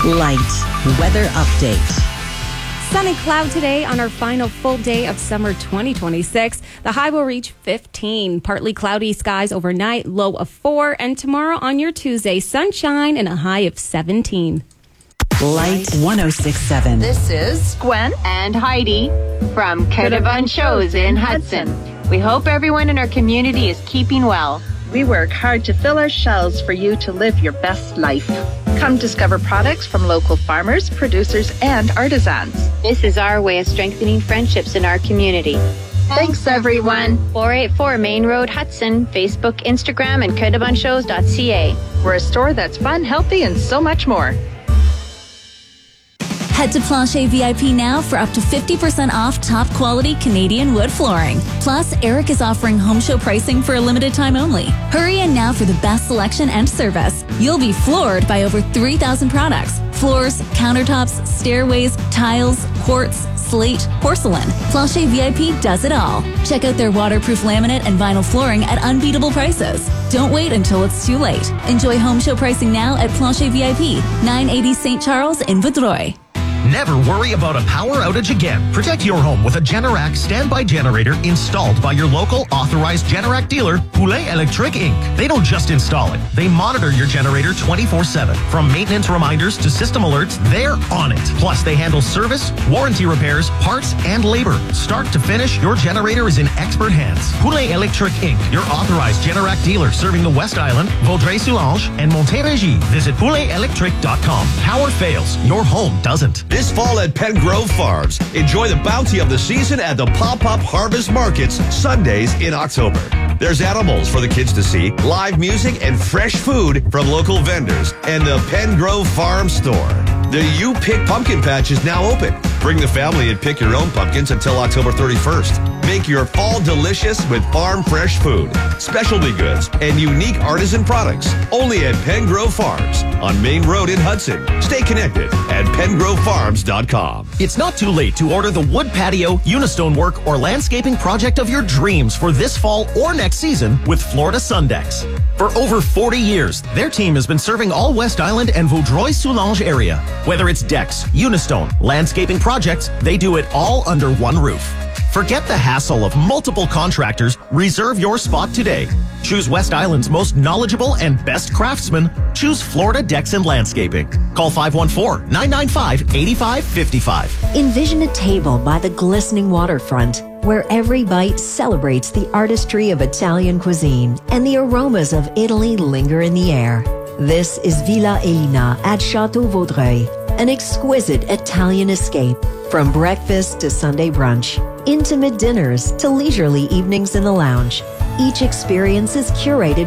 Light weather update. Sun and cloud today on our final full day of summer 2026. The high will reach 15. Partly cloudy skies overnight, low of 4. And tomorrow on your Tuesday, sunshine and a high of 17. Light 106.7. This is Gwen and Heidi from Caravane Shows in Hudson. We hope everyone in our community is keeping well. We work hard to fill our shelves for you to live your best life. Come discover products from local farmers, producers, and artisans. This is our way of strengthening friendships in our community. Thanks, everyone. 484 Main Road, Hudson. Facebook, Instagram, and CaravaneShows.ca. We're a store that's fun, healthy, and so much more. Head to Plancher VIP now for up to 50% off top quality Canadian wood flooring. Plus, Eric is offering home show pricing for a limited time only. Hurry in now for the best selection and service. You'll be floored by over 3,000 products. Floors, countertops, stairways, tiles, quartz, slate, porcelain. Plancher VIP does it all. Check out their waterproof laminate and vinyl flooring at unbeatable prices. Don't wait until it's too late. Enjoy home show pricing now at Plancher VIP, 980 St. Charles in Vaudreuil. Never worry about a power outage again. Protect your home with a Generac standby generator installed by your local authorized Generac dealer, Poulet Electric Inc. They don't just install it. They monitor your generator 24/7. From maintenance reminders to system alerts, they're on it. Plus, they handle service, warranty repairs, parts, and labor. Start to finish, your generator is in expert hands. Poulet Electric Inc., your authorized Generac dealer serving the West Island, Vaudreuil-Soulanges, and Montérégie. Visit pouletelectric.com. Power fails, your home doesn't. This fall at Pen Grove Farms, enjoy the bounty of the season at the Pop-Up Harvest Markets, Sundays in October. There's animals for the kids to see, live music, and fresh food from local vendors, and the Pen Grove Farm Store. The You Pick Pumpkin Patch is now open. Bring the family and pick your own pumpkins until October 31st. Make your fall delicious with farm fresh food, specialty goods, and unique artisan products. Only at Pen Grove Farms on Main Road in Hudson. Stay connected at pengrovefarms.com. It's not too late to order the wood patio, unistone work, or landscaping project of your dreams for this fall or next season with Florida Sundex. For over 40 years, their team has been serving all West Island and Vaudreuil-Soulanges area. Whether it's decks, unistone, landscaping projects, they do it all under one roof. Forget the hassle of multiple contractors. Reserve your spot today. Choose West Island's most knowledgeable and best craftsmen. Choose Florida Decks and Landscaping. Call 514-995-8555. Envision a table by the glistening waterfront, where every bite celebrates the artistry of Italian cuisine and the aromas of Italy linger in the air. This is Villa Elina at Chateau Vaudreuil, an exquisite Italian escape. From breakfast to Sunday brunch, intimate dinners to leisurely evenings in the lounge, each experience is curated